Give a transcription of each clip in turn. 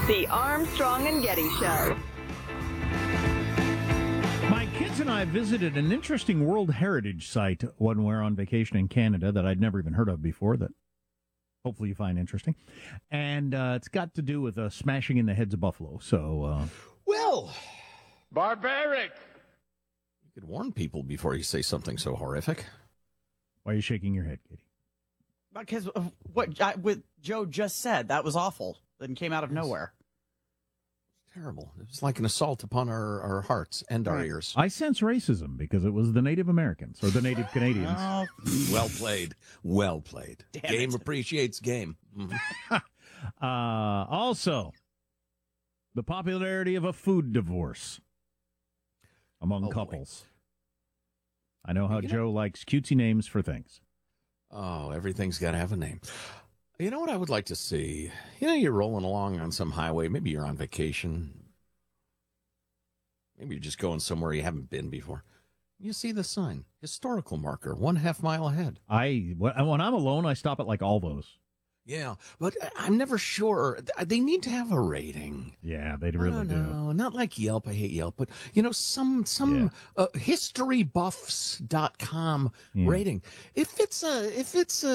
The Armstrong and Getty Show. My kids and I visited an interesting World Heritage site when we were on vacation in Canada that I'd never even heard of before, that hopefully you find interesting. And it's got to do with smashing in the heads of buffalo. So, Well, Barbaric! you could warn people before you say something so horrific. why are you shaking your head, Katie? Because of what Joe just said, that was awful and came out of nowhere. Terrible. It was like an assault upon our hearts and our ears. I sense racism because it was the Native Americans or the Native Canadians. Well played. Well played. Damn Game it. appreciates game. Also, the popularity of a food divorce among Oh, boy. couples. I know how Joe likes cutesy names for things. Oh, everything's got to have a name. You know what I would like to see? You're rolling along on some highway. Maybe you're on vacation. Maybe you're just going somewhere you haven't been before. You see the sign, historical marker, 1/2 mile ahead. When I'm alone, I stop at like all those. Yeah, but I'm never sure. They need to have a rating. Yeah, they really do. No, not like Yelp. I hate Yelp, but some historybuffs.com rating. If it's a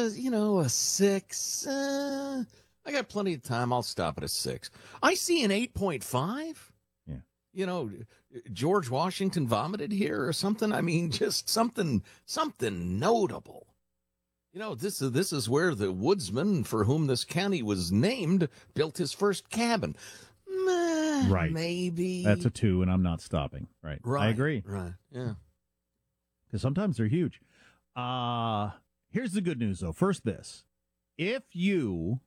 6, I got plenty of time. I'll stop at a 6. I see an 8.5. Yeah. George Washington vomited here or something. I mean, just something notable. This is where the woodsman for whom this county was named built his first cabin. Right. Maybe. That's a 2, and I'm not stopping. Right. I agree. Right. Yeah. Because sometimes they're huge. Here's the good news, though. First, this. If you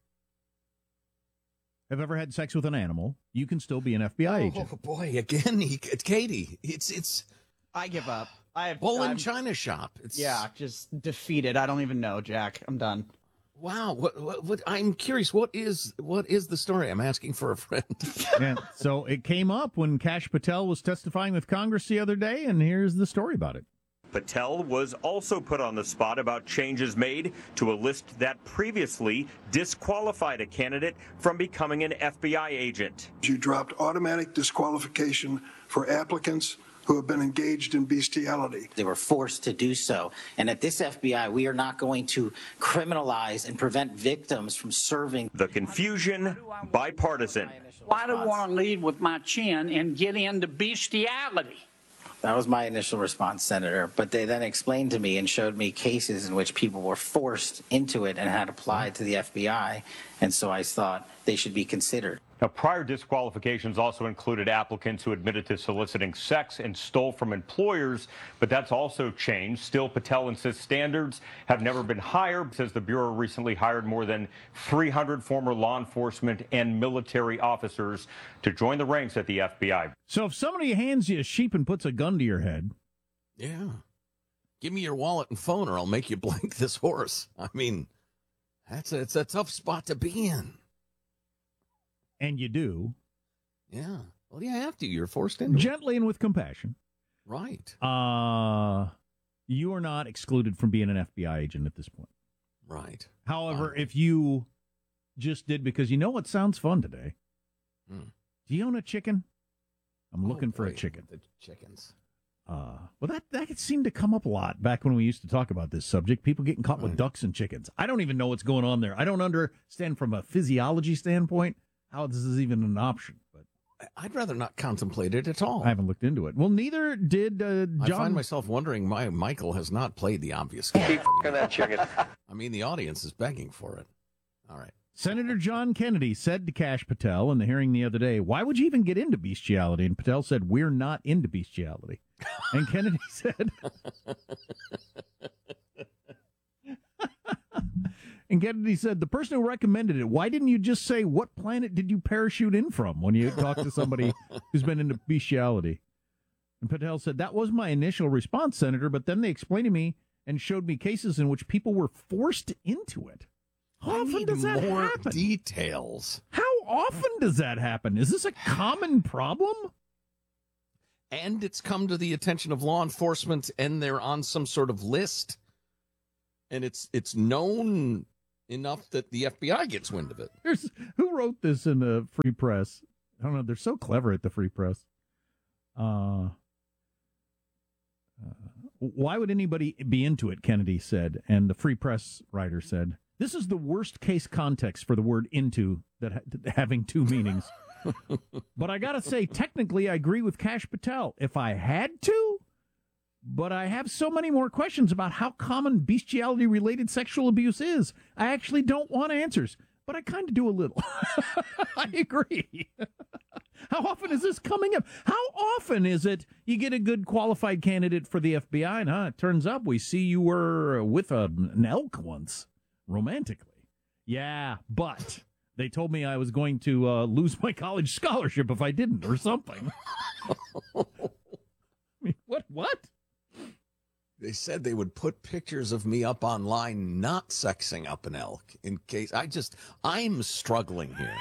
have ever had sex with an animal, you can still be an FBI agent. Oh, boy. Again, Katie, it's I give up. bull in China shop. Just defeated. I don't even know, Jack. I'm done. Wow. What I'm curious. What is the story? I'm asking for a friend. Yeah, so it came up when Kash Patel was testifying with Congress the other day, and here's the story about it. Patel was also put on the spot about changes made to a list that previously disqualified a candidate from becoming an FBI agent. You dropped automatic disqualification for applicants who have been engaged in bestiality. They were forced to do so. And at this FBI, we are not going to criminalize and prevent victims from serving. The confusion, bipartisan. I don't want to lead with my chin and get into bestiality. That was my initial response, Senator. But they then explained to me and showed me cases in which people were forced into it and had applied to the FBI. And so I thought they should be considered. Now, prior disqualifications also included applicants who admitted to soliciting sex and stole from employers, but that's also changed. Still, Patel insists standards have never been higher, says the Bureau recently hired more than 300 former law enforcement and military officers to join the ranks at the FBI. So if somebody hands you a sheep and puts a gun to your head... Yeah. Give me your wallet and phone or I'll make you blank this horse. I mean, it's a tough spot to be in. And you do. Yeah. Well, you have to. You're forced into Gently and with compassion. Right. You are not excluded from being an FBI agent at this point. Right. However, if you just did because you know what sounds fun today. Do you own a chicken? I'm looking for a chicken. The chickens. Well, that seemed to come up a lot back when we used to talk about this subject. People getting caught with ducks and chickens. I don't even know what's going on there. I don't understand from a physiology standpoint how this is even an option. But I'd rather not contemplate it at all. I haven't looked into it. Well, neither did John. I find myself wondering why Michael has not played the obvious game. Keep that chicken. I mean, the audience is begging for it. All right. Senator John Kennedy said to Kash Patel in the hearing the other day, why would you even get into bestiality? And Patel said, we're not into bestiality. And Kennedy said... And Kennedy said, the person who recommended it, why didn't you just say, what planet did you parachute in from when you talk to somebody who's been into bestiality? And Patel said, that was my initial response, Senator, but then they explained to me and showed me cases in which people were forced into it. How often does that happen? Details. How often does that happen? Is this a common problem? And it's come to the attention of law enforcement, and they're on some sort of list. And it's known enough that the FBI gets wind of it. Who wrote this in the Free Press? I don't know. They're so clever at the Free Press. Why would anybody be into it, Kennedy said. And the Free Press writer said, this is the worst case context for the word into that having two meanings. But I got to say, technically, I agree with Kash Patel. If I had to, but I have so many more questions about how common bestiality-related sexual abuse is. I actually don't want answers, but I kind of do a little. I agree. How often is this coming up? How often is it you get a good qualified candidate for the FBI, and it turns up we see you were with an elk once, romantically. Yeah, but they told me I was going to lose my college scholarship if I didn't, or something. I mean, what? They said they would put pictures of me up online not sexing up an elk in case. I'm struggling here.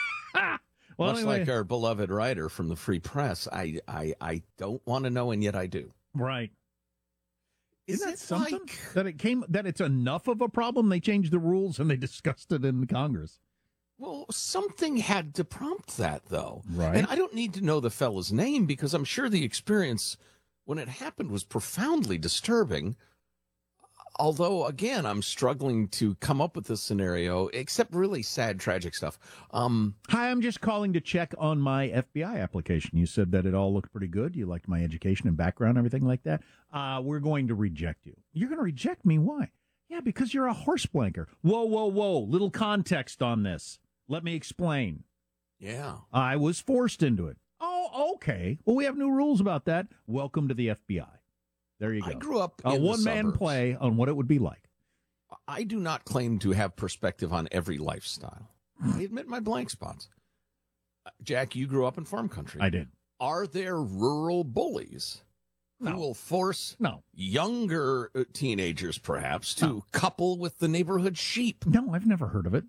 Well, Much anyway, like our beloved writer from the Free Press, I don't want to know, and yet I do. right. Isn't that it something? like- That it's enough of a problem they changed the rules and they discussed it in Congress. Well, something had to prompt that, though. Right. And I don't need to know the fellow's name because I'm sure the experience when it happened was profoundly disturbing. Although, again, I'm struggling to come up with this scenario, except really sad, tragic stuff. Hi, I'm just calling to check on my FBI application. You said that it all looked pretty good. You liked my education and background, everything like that. We're going to reject you. You're going to reject me? Why? Yeah, because you're a horse blanker. Whoa. Little context on this. Let me explain. Yeah. I was forced into it. Oh, okay. Well, we have new rules about that. Welcome to the FBI. There you go. I grew up a in the one-man suburbs. play on what it would be like. I do not claim to have perspective on every lifestyle. I admit my blank spots. Jack, you grew up in farm country. I did. Are there rural bullies who No. will force No. younger teenagers, perhaps, to couple with the neighborhood sheep? No, I've never heard of it.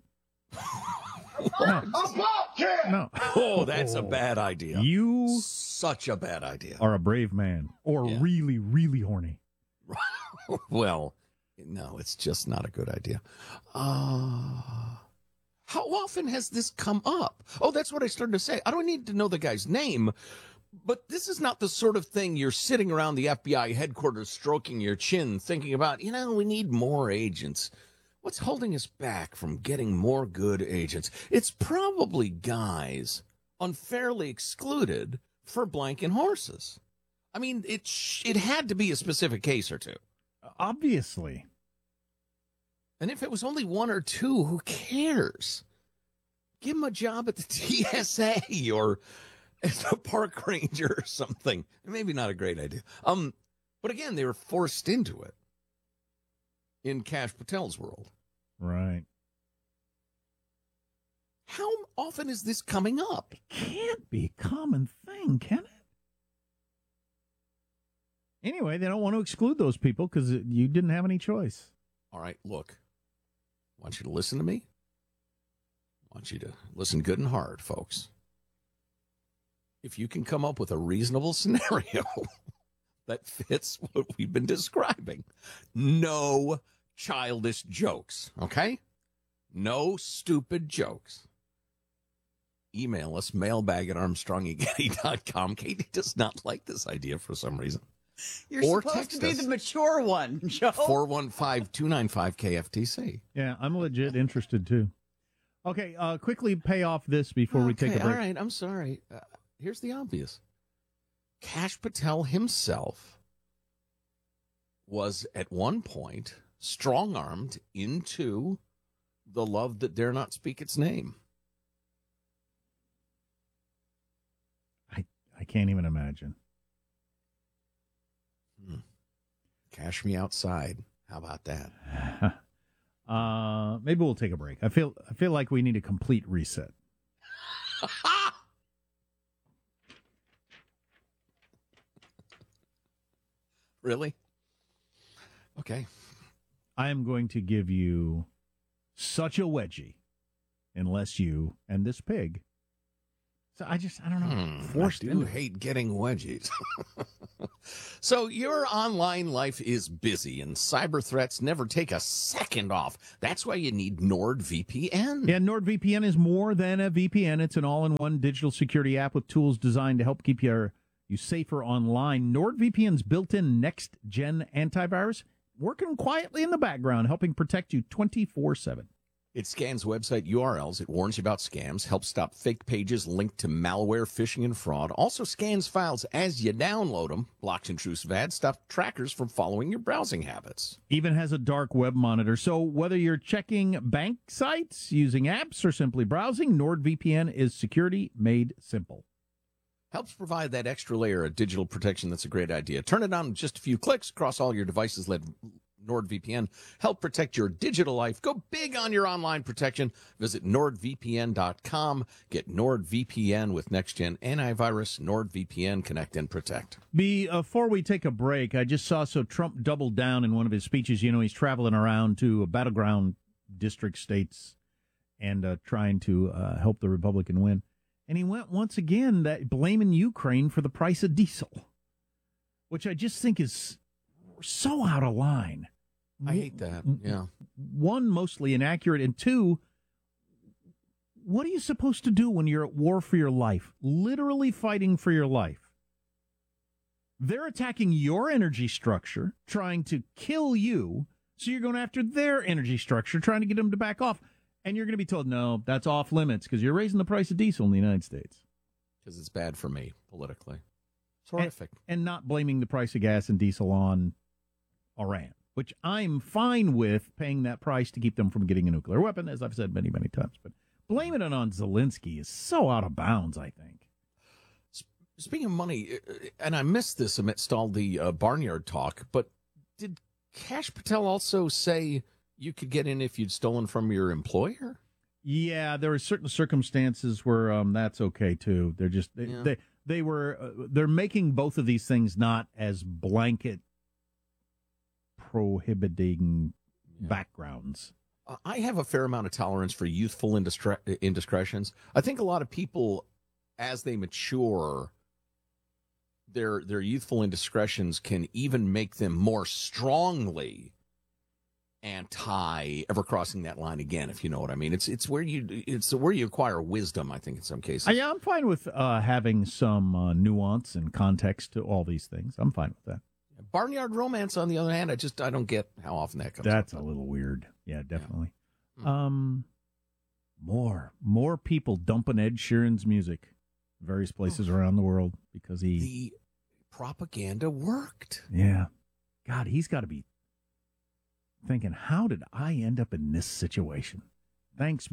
No. Oh, that's a bad idea. You Such a bad idea. are a brave man, or Yeah. really, really horny. Well, no, it's just not a good idea. How often has this come up? Oh, that's what I started to say. I don't need to know the guy's name, but this is not the sort of thing you're sitting around the FBI headquarters stroking your chin thinking about, we need more agents. What's holding us back from getting more good agents? It's probably guys unfairly excluded for blanking horses. I mean, it had to be a specific case or two. Obviously. And if it was only one or two, who cares? Give him a job at the TSA or as a park ranger or something. Maybe not a great idea. But again, they were forced into it in Kash Patel's world. Right. How often is this coming up? It can't be a common thing, can it? Anyway, they don't want to exclude those people because you didn't have any choice. All right, look. I want you to listen to me. I want you to listen good and hard, folks. If you can come up with a reasonable scenario that fits what we've been describing, no childish jokes, okay? No stupid jokes. Email us, mailbag@armstrongandgetty.com. Katie does not like this idea for some reason. You're Or supposed to text be us. the mature one, Joe. 415-295-KFTC. Yeah, I'm legit interested, too. Okay, quickly pay off this before we take a break. All right, I'm sorry. Here's the obvious. Kash Patel himself was at one point strong-armed into the love that dare not speak its name. I can't even imagine. Cash me outside. How about that? Maybe we'll take a break. I feel like we need a complete reset. Really? Okay. I am going to give you such a wedgie unless you and this pig. So I don't know. Forced I do into it. hate getting wedgies. So your online life is busy and cyber threats never take a second off. That's why you need NordVPN. Yeah, NordVPN is more than a VPN. It's an all-in-one digital security app with tools designed to help keep you safer online. NordVPN's built-in next-gen antivirus working quietly in the background, helping protect you 24/7. It scans website URLs. It warns you about scams, helps stop fake pages linked to malware, phishing, and fraud. Also scans files as you download them, blocks intrusive ads, stops trackers from following your browsing habits. Even has a dark web monitor. So whether you're checking bank sites, using apps, or simply browsing, NordVPN is security made simple. Helps provide that extra layer of digital protection. That's a great idea. Turn it on in just a few clicks across all your devices. Let NordVPN help protect your digital life. Go big on your online protection. Visit NordVPN.com. Get NordVPN with next-gen antivirus. NordVPN, connect and protect. Before we take a break, I just saw Trump doubled down in one of his speeches. You know, he's traveling around to battleground district states and trying to help the Republican win. And he went once again blaming Ukraine for the price of diesel, which I just think is so out of line. I hate that, yeah. One, mostly inaccurate, and two, what are you supposed to do when you're at war for your life? Literally fighting for your life. They're attacking your energy structure, trying to kill you, so you're going after their energy structure, trying to get them to back off. And you're going to be told, no, that's off limits because you're raising the price of diesel in the United States. Because it's bad for me politically. It's horrific. And not blaming the price of gas and diesel on Iran, which I'm fine with paying that price to keep them from getting a nuclear weapon, as I've said many, many times. But blaming it on Zelensky is so out of bounds, I think. Speaking of money, and I missed this amidst all the barnyard talk, but did Kash Patel also say you could get in if you'd stolen from your employer? Yeah, there are certain circumstances where that's okay too. They're just they're making both of these things not as blanket prohibiting backgrounds. I have a fair amount of tolerance for youthful indiscretions. I think a lot of people, as they mature, their youthful indiscretions can even make them more strongly anti ever crossing that line again, if you know what I mean. It's where you acquire wisdom, I think, in some cases. Yeah, I'm fine with having some nuance and context to all these things. I'm fine with that. Barnyard romance, on the other hand, I don't get how often that comes That's up. a little weird. Yeah, definitely. Yeah. More people dumping Ed Sheeran's music various places around the world because the propaganda worked. Yeah. God, he's got to be thinking, how did I end up in this situation? Thanks,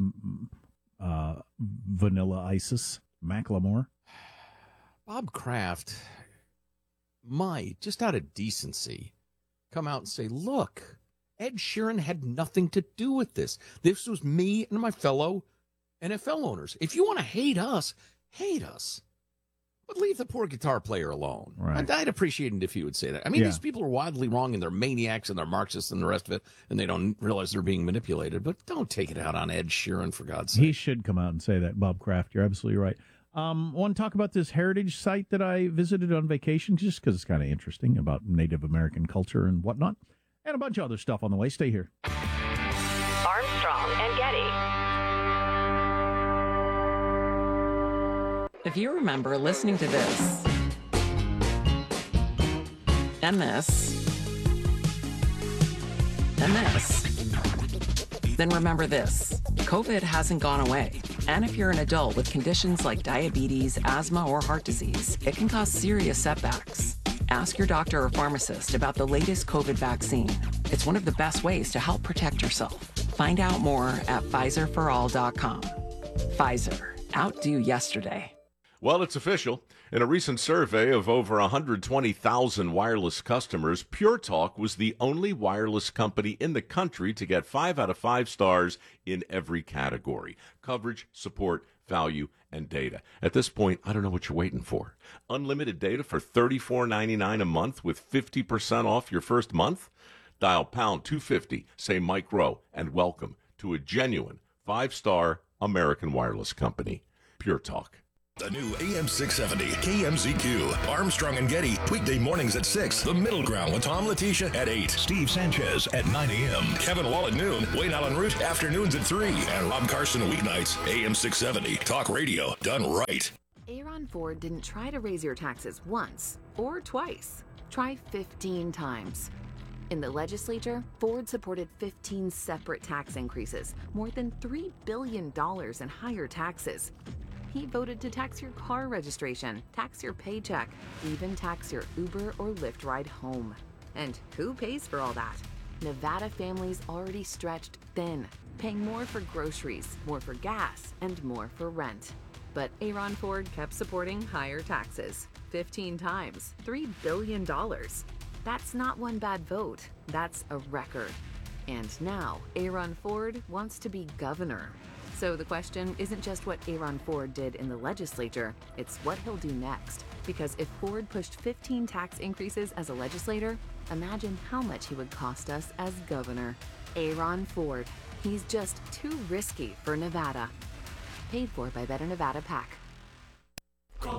Vanilla Isis, Macklemore. Bob Kraft might, just out of decency, come out and say, look, Ed Sheeran had nothing to do with this. This was me and my fellow NFL owners. If you want to hate us, hate us. But leave the poor guitar player alone. Right. I'd appreciate it if he would say that. I mean, these people are wildly wrong, and they're maniacs, and they're Marxists, and the rest of it, and they don't realize they're being manipulated. But don't take it out on Ed Sheeran, for God's sake. He should come out and say that, Bob Kraft. You're absolutely right. Want to talk about this heritage site that I visited on vacation, just because it's kind of interesting about Native American culture and whatnot, and a bunch of other stuff on the way. Stay here. Armstrong and Getty. If you remember listening to this, and this, and this, then remember this. COVID hasn't gone away. And if you're an adult with conditions like diabetes, asthma, or heart disease, it can cause serious setbacks. Ask your doctor or pharmacist about the latest COVID vaccine. It's one of the best ways to help protect yourself. Find out more at PfizerForAll.com. Pfizer. Outdo yesterday. Well, it's official. In a recent survey of over 120,000 wireless customers, Pure Talk was the only wireless company in the country to get 5 out of 5 stars in every category: coverage, support, value, and data. At this point, I don't know what you're waiting for. Unlimited data for $34.99 a month with 50% off your first month? Dial pound 250, say Mike Rowe, and welcome to a genuine 5-star American wireless company, Pure Talk. The new AM 670 KMZQ. Armstrong and Getty. Weekday mornings at 6. The Middle Ground with Tom Letitia at 8. Steve Sanchez at 9 a.m. Kevin Wall at noon. Wayne Allen Root afternoons at 3. And Rob Carson weeknights. AM 670. Talk radio done right. Aaron Ford didn't try to raise your taxes once or twice. Try 15 times. In the legislature, Ford supported 15 separate tax increases, more than $3 billion in higher taxes. He voted to tax your car registration, tax your paycheck, even tax your Uber or Lyft ride home. And who pays for all that? Nevada families already stretched thin, paying more for groceries, more for gas, and more for rent. But Aaron Ford kept supporting higher taxes, 15 times, $3 billion. That's not one bad vote, that's a record. And now, Aaron Ford wants to be governor. So the question isn't just what Aaron Ford did in the legislature, it's what he'll do next. Because if Ford pushed 15 tax increases as a legislator, imagine how much he would cost us as governor. Aaron Ford. He's just too risky for Nevada. Paid for by Better Nevada PAC. Call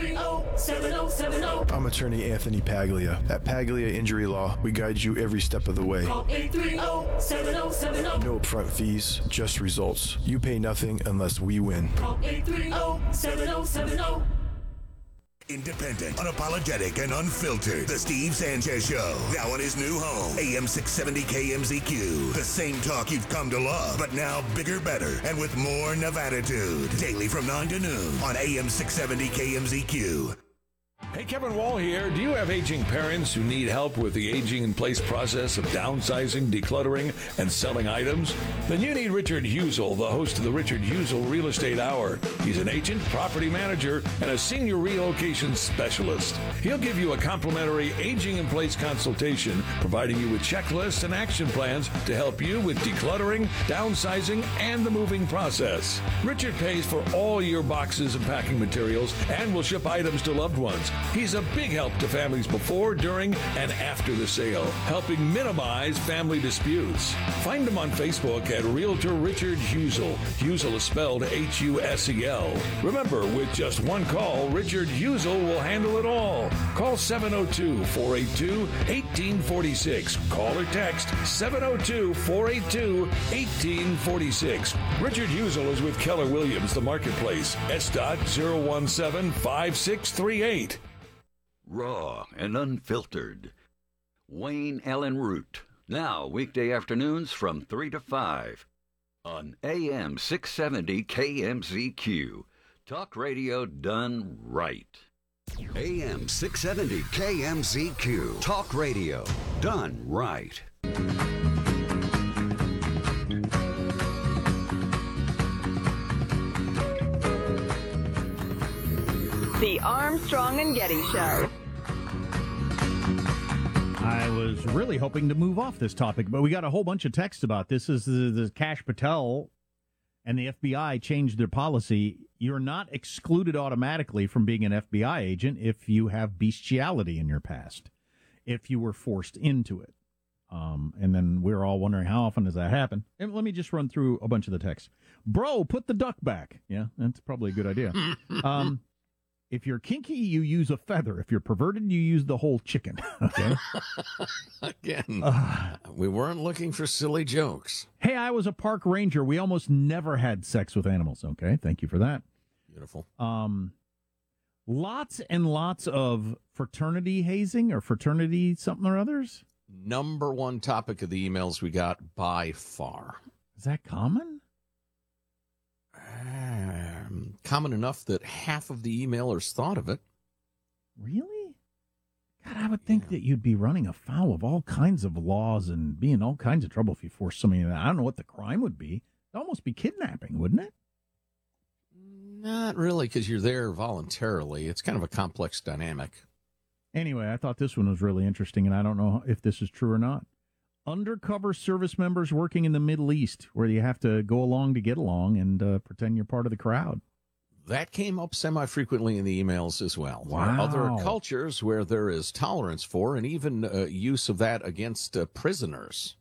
830-7070. I'm attorney Anthony Paglia. At Paglia Injury Law, we guide you every step of the way. Call 830-7070. No upfront fees, just results. You pay nothing unless we win. Call 830-7070. Independent, unapologetic, and unfiltered. The Steve Sanchez Show. Now in his new home, AM 670 KMZQ. The same talk you've come to love, but now bigger, better, and with more Nevaditude. Daily from 9 to noon on AM 670 KMZQ. Hey, Kevin Wall here. Do you have aging parents who need help with the aging in place process of downsizing, decluttering, and selling items? Then you need Richard Husel, the host of the Richard Husel Real Estate Hour. He's an agent, property manager, and a senior relocation specialist. He'll give you a complimentary aging in place consultation, providing you with checklists and action plans to help you with decluttering, downsizing, and the moving process. Richard pays for all your boxes and packing materials and will ship items to loved ones. He's a big help to families before, during, and after the sale, helping minimize family disputes. Find him on Facebook at Realtor Richard Husel. Husel is spelled Husel. Remember, with just one call, Richard Husel will handle it all. Call 702-482-1846. Call or text 702-482-1846. Richard Husel is with Keller Williams, the marketplace. S.017-5638. Raw and unfiltered. Wayne Allen Root. Now, weekday afternoons from 3 to 5 on AM 670 KMZQ. Talk radio done right. AM 670 KMZQ. Talk radio done right. The Armstrong and Getty Show. I was really hoping to move off this topic, but we got a whole bunch of texts about this. This is the Kash Patel and the FBI changed their policy. You're not excluded automatically from being an FBI agent if you have bestiality in your past, if you were forced into it. And then we're all wondering, how often does that happen? And let me just run through a bunch of the texts. Bro, put the duck back. Yeah, that's probably a good idea. If you're kinky, you use a feather. If you're perverted, you use the whole chicken. Okay. Again, we weren't looking for silly jokes. Hey, I was a park ranger. We almost never had sex with animals. Okay, thank you for that. Beautiful. Lots and lots of fraternity hazing or fraternity something or others. Number one topic of the emails we got by far. Is that common? Common enough that half of the emailers thought of it. Really? God, I would think that you'd be running afoul of all kinds of laws and be in all kinds of trouble if you forced somebody into that. I don't know what the crime would be. It'd almost be kidnapping, wouldn't it? Not really, because you're there voluntarily. It's kind of a complex dynamic. Anyway, I thought this one was really interesting, and I don't know if this is true or not. Undercover service members working in the Middle East, where you have to go along to get along and pretend you're part of the crowd. That came up semi-frequently in the emails as well. Wow. Other cultures where there is tolerance for and even use of that against prisoners.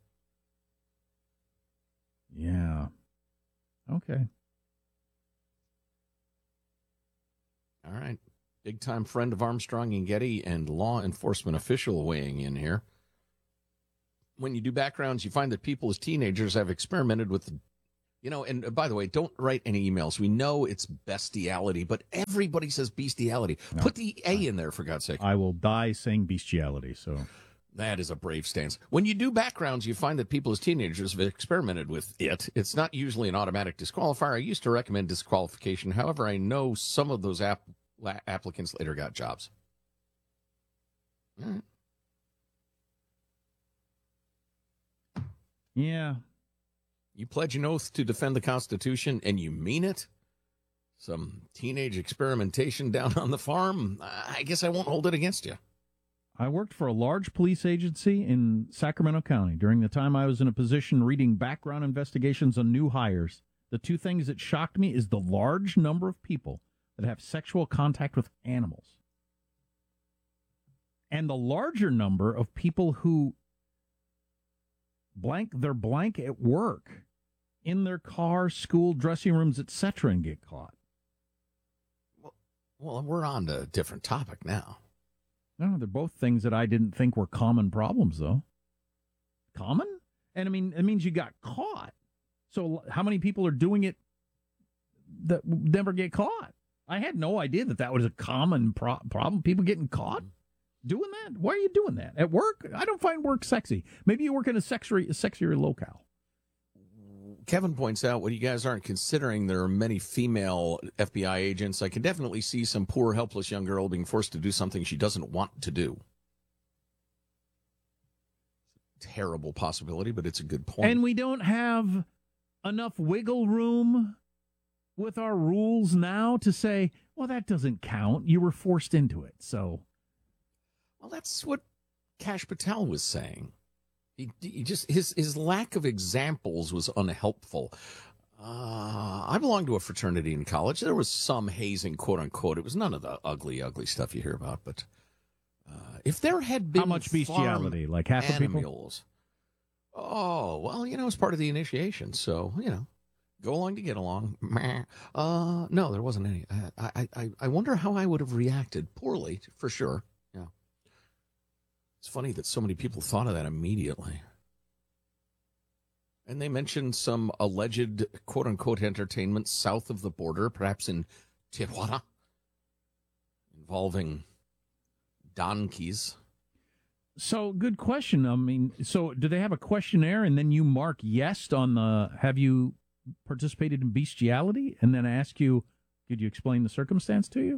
Yeah. Okay. Big-time friend of Armstrong and Getty and law enforcement official weighing in here. When you do backgrounds, you find that people as teenagers have experimented with, and by the way, don't write any emails. We know it's bestiality, but everybody says bestiality. No. Put the A in there, for God's sake. I will die saying bestiality, so... That is a brave stance. When you do backgrounds, you find that people as teenagers have experimented with it. It's not usually an automatic disqualifier. I used to recommend disqualification. However, I know some of those applicants later got jobs. All right. Yeah. You pledge an oath to defend the Constitution, and you mean it? Some teenage experimentation down on the farm? I guess I won't hold it against you. I worked for a large police agency in Sacramento County. During the time I was in a position reading background investigations on new hires, the two things that shocked me is the large number of people that have sexual contact with animals, and the larger number of people who blank at work, in their car, school, dressing rooms, etc., and get caught. Well, we're on to a different topic now. No, they're both things that I didn't think were common problems, though. Common? And I mean, it means you got caught. So how many people are doing it that never get caught? I had no idea that was a common problem. People getting caught doing that? Why are you doing that? At work? I don't find work sexy. Maybe you work in a sexier locale. Kevin points out what you guys aren't considering. There are many female FBI agents. I can definitely see some poor, helpless young girl being forced to do something she doesn't want to do. Terrible possibility, but it's a good point. And we don't have enough wiggle room with our rules now to say, well, that doesn't count. You were forced into it. So, well, that's what Kash Patel was saying. He just his lack of examples was unhelpful. I belonged to a fraternity in college. There was some hazing, quote unquote. It was none of the ugly stuff you hear about. But if there had been how much bestiality, like half of people? Oh well, it's part of the initiation. So go along to get along. No, there wasn't any. I wonder how I would have reacted. Poorly, for sure. Yeah. It's funny that so many people thought of that immediately. And they mentioned some alleged, quote-unquote, entertainment south of the border, perhaps in Tijuana, involving donkeys. So, good question. I mean, so do they have a questionnaire, and then you mark yes on the, have you participated in bestiality? And then ask you, could you explain the circumstance to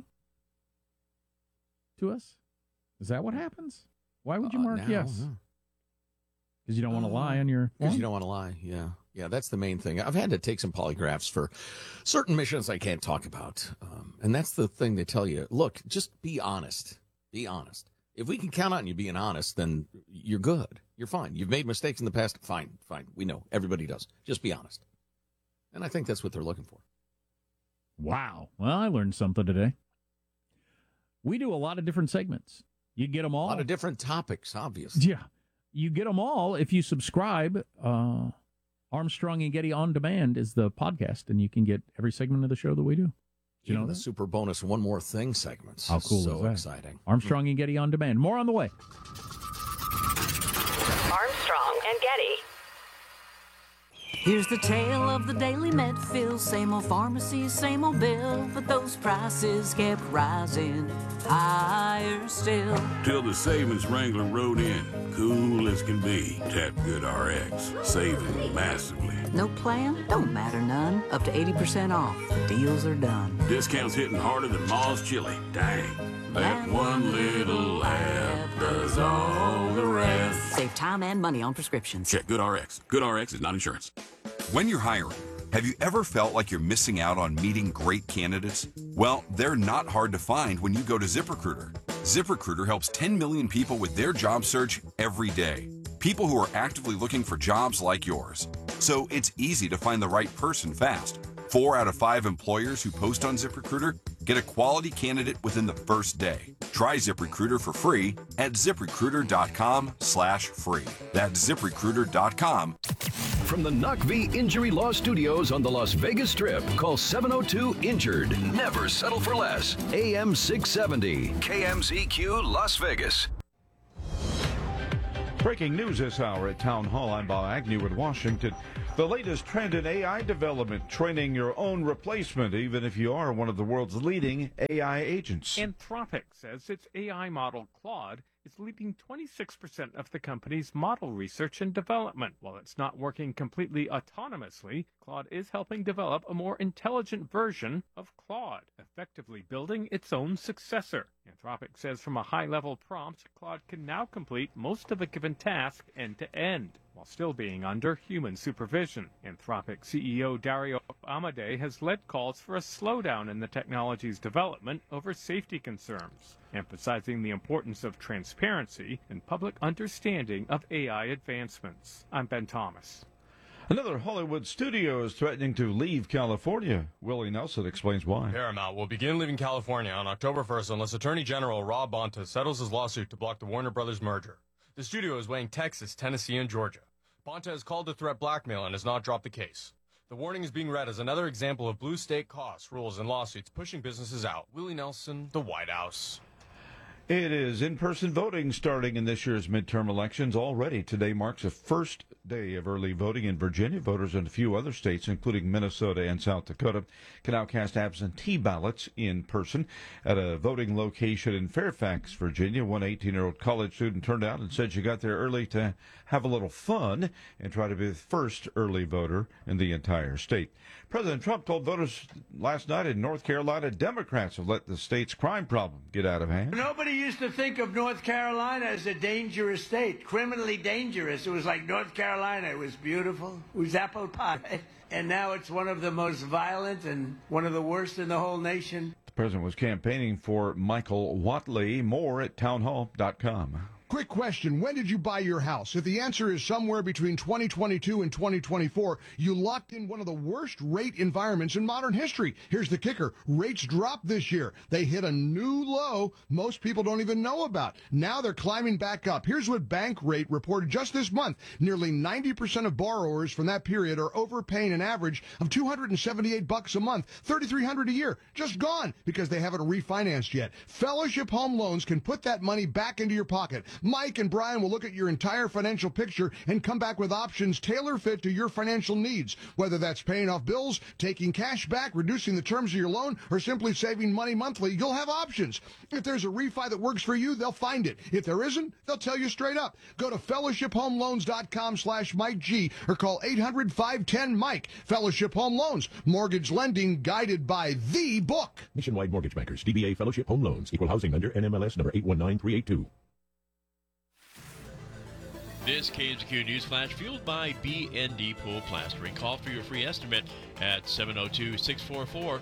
us? Is that what happens? Why would you mark yes? Because you don't want to lie on your... Because you don't want to lie, yeah. Yeah, that's the main thing. I've had to take some polygraphs for certain missions I can't talk about. And that's the thing they tell you. Look, just be honest. Be honest. If we can count on you being honest, then you're good. You're fine. You've made mistakes in the past. Fine. We know. Everybody does. Just be honest. And I think that's what they're looking for. Wow. Well, I learned something today. We do a lot of different segments. You get them all. A lot of different topics, obviously. Yeah. You get them all if you subscribe. Armstrong and Getty On Demand is the podcast, and you can get every segment of the show that we do. You know the super bonus One More Thing segments. How cool so is that? Exciting. Armstrong and Getty On Demand. More on the way. Armstrong and Getty. Here's the tale of the Daily Medfield. Same old pharmacy, same old bill, but those prices kept rising higher still. Till the savings wrangler rode in, cool as can be. Tap Good RX, saving massively. No plan? Don't matter none. Up to 80% off. The deals are done. Discounts hitting harder than Ma's chili. Dang. That one little app does all the rest. Save time and money on prescriptions. Check Good RX. Good RX is not insurance. When you're hiring, have you ever felt like you're missing out on meeting great candidates? Well, they're not hard to find when you go to ZipRecruiter. ZipRecruiter helps 10 million people with their job search every day. People who are actively looking for jobs like yours. So it's easy to find the right person fast. 4 out of 5 employers who post on ZipRecruiter get a quality candidate within the first day. Try ZipRecruiter for free at ZipRecruiter.com/free. That's ZipRecruiter.com. from the Knock V Injury Law Studios on the Las Vegas Strip. Call 702-INJURED. Never settle for less. AM 670, KMZQ Las Vegas. Breaking news this hour at Town Hall. I'm Bob Agnew in Washington. The latest trend in AI development, training your own replacement, even if you are one of the world's leading AI agents. Anthropic says its AI model, Claude, is leading 26% of the company's model research and development. While it's not working completely autonomously, Claude is helping develop a more intelligent version of Claude, effectively building its own successor. Anthropic says from a high-level prompt, Claude can now complete most of a given task end-to-end, while still being under human supervision. Anthropic CEO Dario Amodei has led calls for a slowdown in the technology's development over safety concerns, emphasizing the importance of transparency and public understanding of AI advancements. I'm Ben Thomas. Another Hollywood studio is threatening to leave California. Willie Nelson explains why. Paramount will begin leaving California on October 1st unless Attorney General Rob Bonta settles his lawsuit to block the Warner Brothers merger. The studio is weighing Texas, Tennessee, and Georgia. Bonta has called the threat blackmail and has not dropped the case. The warning is being read as another example of blue state costs, rules, and lawsuits pushing businesses out. Willie Nelson, the White House. It is in-person voting starting in this year's midterm elections already. Today marks the first day of early voting in Virginia. Voters in a few other states, including Minnesota and South Dakota, can now cast absentee ballots in person at a voting location in Fairfax, Virginia. One 18-year-old college student turned out and said she got there early to have a little fun and try to be the first early voter in the entire state. President Trump told voters last night in North Carolina Democrats have let the state's crime problem get out of hand. Nobody used to think of North Carolina as a dangerous state, criminally dangerous. It was like North Carolina. It was beautiful. It was apple pie. And now it's one of the most violent and one of the worst in the whole nation. The president was campaigning for Michael Whatley. More at townhall.com. Quick question. When did you buy your house? If the answer is somewhere between 2022 and 2024, you locked in one of the worst rate environments in modern history. Here's the kicker. Rates dropped this year. They hit a new low most people don't even know about. Now they're climbing back up. Here's what Bankrate reported just this month. Nearly 90% of borrowers from that period are overpaying an average of $278 a month, $3,300 a year. Just gone because they haven't refinanced yet. Fellowship Home Loans can put that money back into your pocket. Mike and Brian will look at your entire financial picture and come back with options tailor-fit to your financial needs, whether that's paying off bills, taking cash back, reducing the terms of your loan, or simply saving money monthly. You'll have options. If there's a refi that works for you, they'll find it. If there isn't, they'll tell you straight up. Go to fellowshiphomeloans.com/Mike G or call 800-510-MIKE. Fellowship Home Loans. Mortgage lending guided by the book. Nationwide Mortgage Bankers. DBA Fellowship Home Loans. Equal housing lender. NMLS number 819382. This KMZQ News Flash fueled by BND Pool Plastering. Call for your free estimate at 702-644-8980.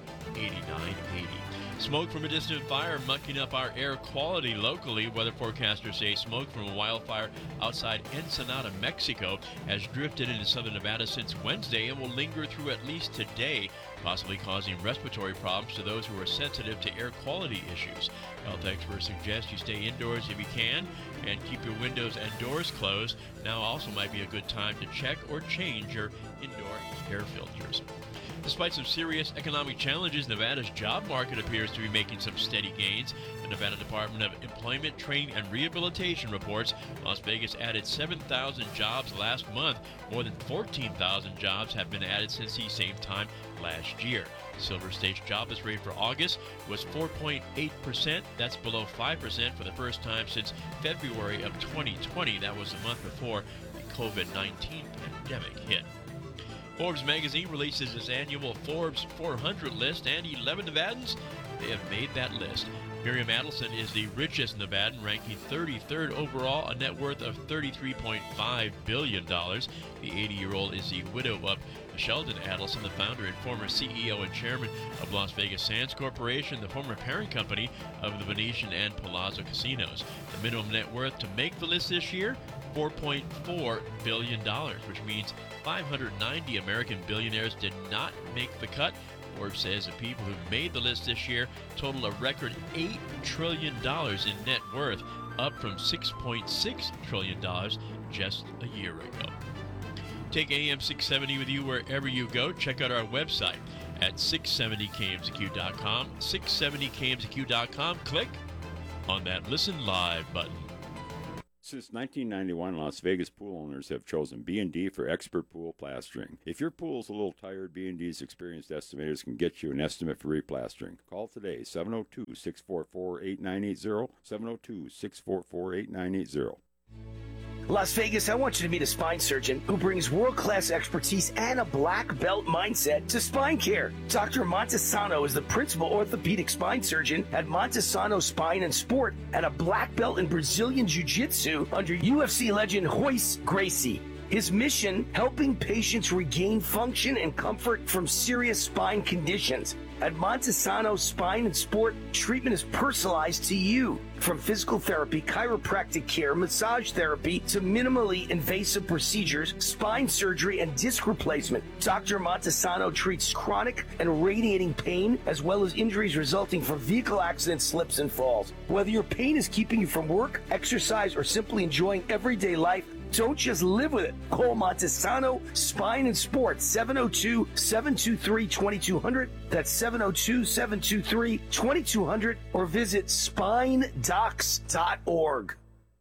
Smoke from a distant fire mucking up our air quality locally. Weather forecasters say smoke from a wildfire outside Ensenada, Mexico, has drifted into southern Nevada since Wednesday and will linger through at least today, possibly causing respiratory problems to those who are sensitive to air quality issues. Health experts suggest you stay indoors if you can and keep your windows and doors closed. Now also might be a good time to check or change your indoor air filters. Despite some serious economic challenges, Nevada's job market appears to be making some steady gains. The Nevada Department of Employment, Training, and Rehabilitation reports Las Vegas added 7,000 jobs last month. More than 14,000 jobs have been added since the same time last year. Silver State's jobless rate for August was 4.8%. That's below 5% for the first time since February of 2020. That was the month before the COVID-19 pandemic hit. Forbes magazine releases its annual Forbes 400 list, and 11 Nevadans, they have made that list. Miriam Adelson is the richest Nevadan, ranking 33rd overall, a net worth of $33.5 billion. The 80-year-old is the widow of Sheldon Adelson, the founder and former CEO and chairman of Las Vegas Sands Corporation, the former parent company of the Venetian and Palazzo casinos. The minimum net worth to make the list this year, $4.4 billion, which means 590 American billionaires did not make the cut. Forbes says the people who made the list this year total a record $8 trillion in net worth, up from $6.6 trillion just a year ago. Take AM 670 with you wherever you go. Check out our website at 670kmzq.com, 670kmzq.com. Click on that Listen Live button. Since 1991, Las Vegas pool owners have chosen B&D for expert pool plastering. If your pool's a little tired, B&D's experienced estimators can get you an estimate for replastering. Call today, 702-644-8980, 702-644-8980. Las Vegas, I want you to meet a spine surgeon who brings world-class expertise and a black belt mindset to spine care. Dr. Montesano is the principal orthopedic spine surgeon at Montesano Spine and Sport and a black belt in Brazilian Jiu-Jitsu under UFC legend Royce Gracie. His mission, helping patients regain function and comfort from serious spine conditions. At Montesano Spine and Sport, treatment is personalized to you. From physical therapy, chiropractic care, massage therapy, to minimally invasive procedures, spine surgery, and disc replacement. Dr. Montesano treats chronic and radiating pain, as well as injuries resulting from vehicle accidents, slips, and falls. Whether your pain is keeping you from work, exercise, or simply enjoying everyday life, don't just live with it. Call Montesano Spine and Sports, 702-723-2200. That's 702-723-2200. Or visit spinedocs.org.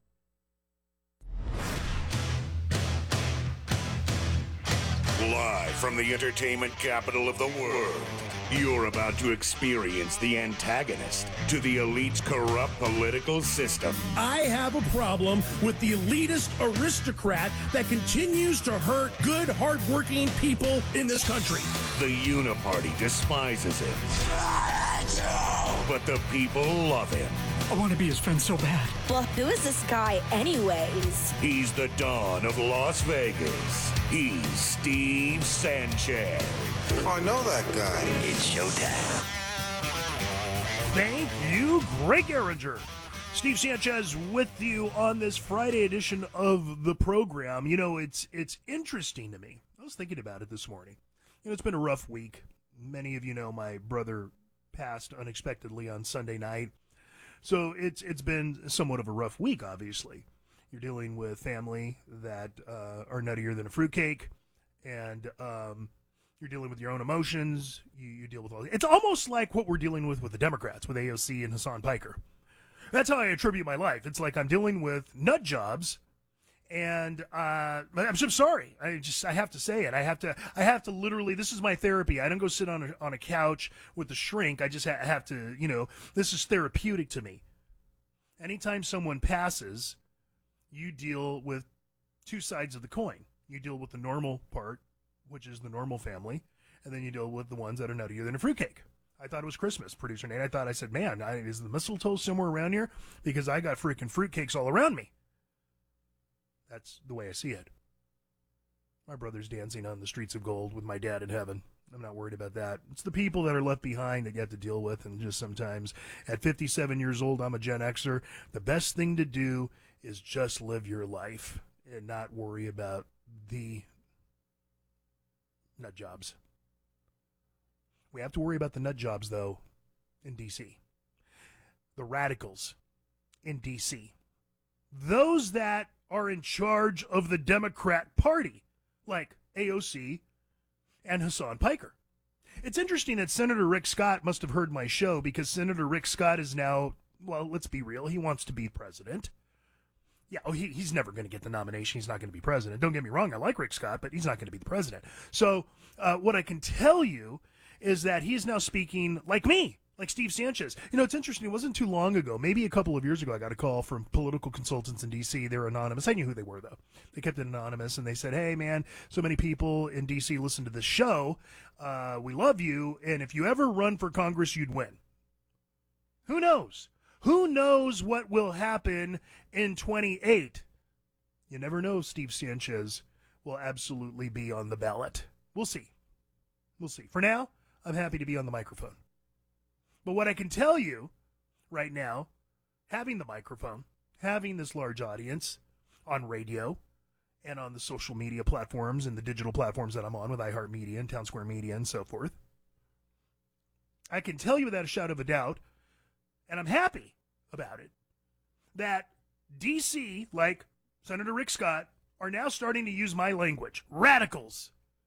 Live from the entertainment capital of the world, you're about to experience the antagonist to the elite's corrupt political system. I have a problem with the elitist aristocrat that continues to hurt good, hardworking people in this country. The Uniparty despises him, but the people love him. I want to be his friend so bad. Well, who is this guy anyways? He's the Don of Las Vegas. He's Steve Sanchez. I know that guy. It's showtime. Thank you, Greg Geringer. Steve Sanchez with you on this Friday edition of the program. You know, it's interesting to me. I was thinking about it this morning. You know, it's been a rough week. Many of you know my brother passed unexpectedly on Sunday night. So it's been somewhat of a rough week, obviously. You're dealing with family that are nuttier than a fruitcake, and you're dealing with your own emotions. You deal with all. It's almost like what we're dealing with the Democrats, with AOC and Hassan Piker. That's how I attribute my life. It's like I'm dealing with nut jobs, and I'm so sorry. I have to say it. I have to literally. This is my therapy. I don't go sit on a couch with the shrink. I just have to. You know, this is therapeutic to me. Anytime someone passes, you deal with two sides of the coin. You deal with the normal part, which is the normal family, and then you deal with the ones that are nuttier than a fruitcake. I thought it was Christmas, producer Nate. I said, man, is the mistletoe somewhere around here? Because I got freaking fruitcakes all around me. That's the way I see it. My brother's dancing on the streets of gold with my dad in heaven. I'm not worried about that. It's the people that are left behind that you have to deal with, and just sometimes at 57 years old, I'm a Gen Xer. The best thing to do is just live your life and not worry about the nut jobs. We have to worry about the nut jobs, though, in D.C. The radicals in D.C. Those that are in charge of the Democrat Party, like AOC and Hassan Piker. It's interesting that Senator Rick Scott must have heard my show, because Senator Rick Scott is now, well, let's be real, he wants to be president. Yeah, he's never going to get the nomination. He's not going to be president. Don't get me wrong, I like Rick Scott, but he's not going to be the president. So what I can tell you is that he is now speaking like me, like Steve Sanchez. You know, it's interesting. It wasn't too long ago, maybe a couple of years ago, I got a call from political consultants in D.C. They're anonymous. I knew who they were, though. They kept it anonymous, and they said, hey, man, so many people in D.C. listen to this show. We love you, and if you ever run for Congress, you'd win. Who knows? Who knows what will happen in 28? You never know. Steve Sanchez will absolutely be on the ballot. We'll see. We'll see. For now, I'm happy to be on the microphone. But what I can tell you right now, having the microphone, having this large audience on radio and on the social media platforms and the digital platforms that I'm on with iHeartMedia and Town Square Media and so forth, I can tell you without a shadow of a doubt, and I'm happy about it, that D.C., like Senator Rick Scott, are now starting to use my language. Radicals.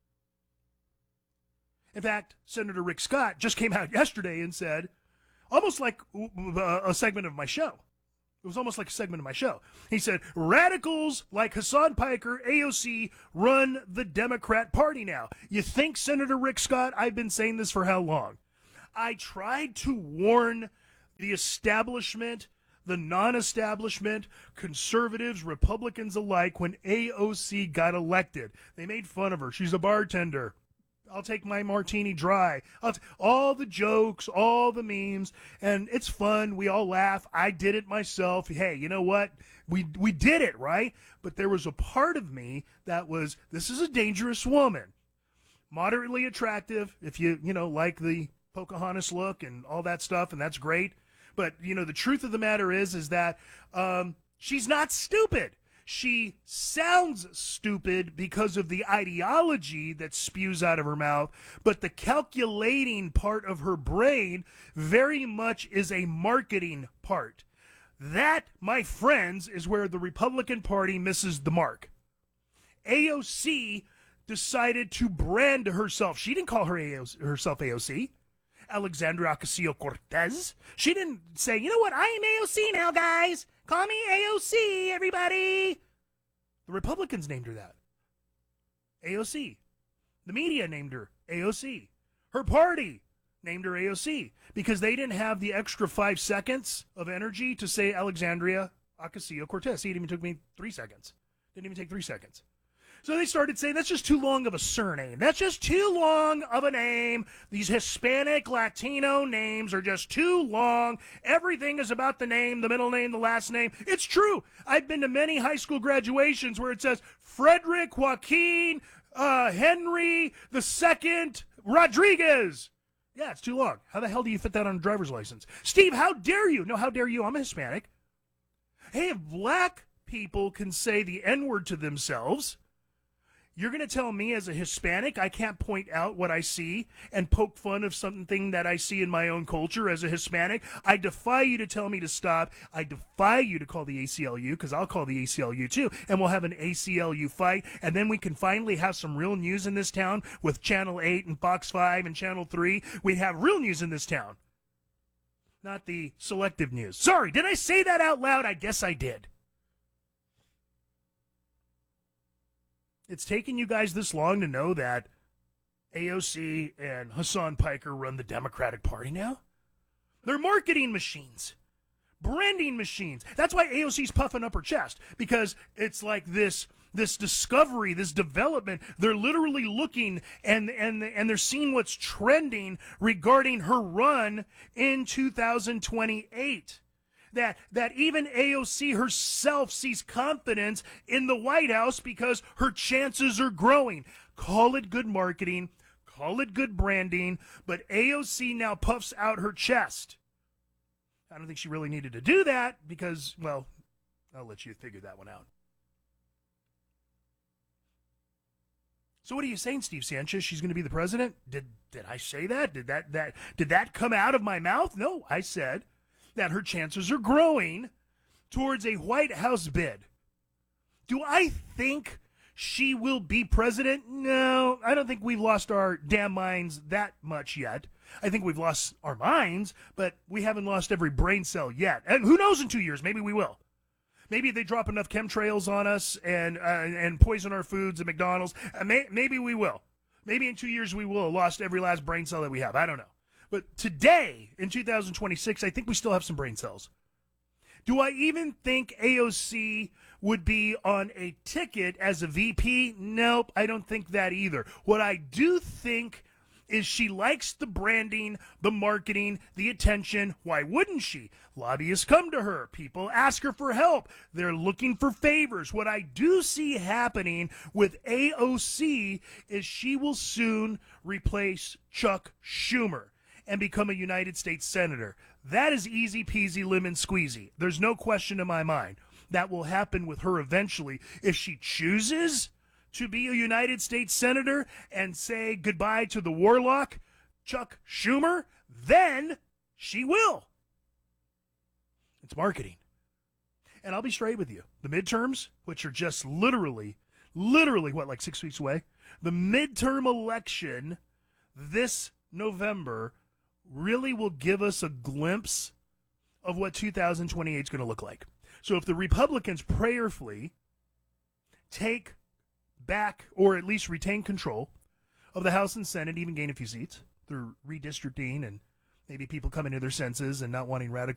In fact, Senator Rick Scott just came out yesterday and said, almost like a segment of my show. It was almost like a segment of my show. He said, radicals like Hassan Piker, AOC, run the Democrat Party now. You think, Senator Rick Scott, I've been saying this for how long? I tried to warn the establishment, the non-establishment, conservatives, Republicans alike, when AOC got elected. They made fun of her. She's a bartender. I'll take my martini dry. All the jokes, all the memes, and it's fun. We all laugh. I did it myself. Hey, you know what? We did it, right? But there was a part of me that was, this is a dangerous woman. Moderately attractive, if you like the Pocahontas look and all that stuff, and that's great. But, the truth of the matter is that she's not stupid. She sounds stupid because of the ideology that spews out of her mouth, but the calculating part of her brain very much is a marketing part. That, my friends, is where the Republican Party misses the mark. AOC decided to brand herself. She didn't call herself AOC. Alexandria Ocasio-Cortez. She didn't say, you know what, I am AOC now, guys. Call me AOC, everybody. The Republicans named her that. AOC. The media named her AOC. Her party named her AOC because they didn't have the extra 5 seconds of energy to say Alexandria Ocasio-Cortez. See, it even took me 3 seconds. Didn't even take 3 seconds. So they started saying, that's just too long of a surname. That's just too long of a name. These Hispanic, Latino names are just too long. Everything is about the name, the middle name, the last name. It's true. I've been to many high school graduations where it says Frederick Joaquin Henry II Rodriguez. Yeah, it's too long. How the hell do you fit that on a driver's license? Steve, how dare you? No, how dare you? I'm a Hispanic. Hey, if black people can say the N-word to themselves, you're going to tell me as a Hispanic I can't point out what I see and poke fun of something that I see in my own culture as a Hispanic? I defy you to tell me to stop. I defy you to call the ACLU, because I'll call the ACLU too, and we'll have an ACLU fight, and then we can finally have some real news in this town with Channel 8 and Fox 5 and Channel 3. We'd have real news in this town, not the selective news. Sorry, did I say that out loud? I guess I did. It's taken you guys this long to know that AOC and Hassan Piker run the Democratic Party now? They're marketing machines, branding machines. That's why AOC's puffing up her chest, because it's like this discovery, this development. They're literally looking and they're seeing what's trending regarding her run in 2028. That even AOC herself sees confidence in the White House because her chances are growing. Call it good marketing, call it good branding, but AOC now puffs out her chest. I don't think she really needed to do that because, well, I'll let you figure that one out. So what are you saying, Steve Sanchez? She's going to be the president? Did I say that? Did that come out of my mouth? No, I said that her chances are growing towards a White House bid. Do I think she will be president? No, I don't think we've lost our damn minds that much yet. I think we've lost our minds, but we haven't lost every brain cell yet. And who knows, in 2 years, maybe we will. Maybe they drop enough chemtrails on us and poison our foods at McDonald's. Maybe we will. Maybe in 2 years we will have lost every last brain cell that we have. I don't know. But today, in 2026, I think we still have some brain cells. Do I even think AOC would be on a ticket as a VP? Nope, I don't think that either. What I do think is she likes the branding, the marketing, the attention. Why wouldn't she? Lobbyists come to her. People ask her for help. They're looking for favors. What I do see happening with AOC is she will soon replace Chuck Schumer and become a United States Senator. That is easy peasy lemon squeezy. There's no question in my mind. That will happen with her eventually. If she chooses to be a United States Senator and say goodbye to the warlock, Chuck Schumer, then she will. It's marketing. And I'll be straight with you. The midterms, which are just literally literally, like 6 weeks away? The midterm election this November really will give us a glimpse of what 2028 is going to look like. So if the Republicans prayerfully take back or at least retain control of the House and Senate, even gain a few seats through redistricting and maybe people coming to their senses and not wanting radical